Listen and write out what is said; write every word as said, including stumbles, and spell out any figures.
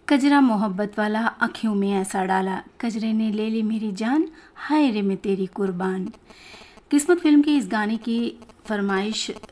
कजरा मोहब्बत वाला आँखों में ऐसा डाला, कजरे ने ले ली मेरी जान, हाय रे मैं तेरी कुर्बान। किस्मत फिल्म के इस गाने की फरमाइश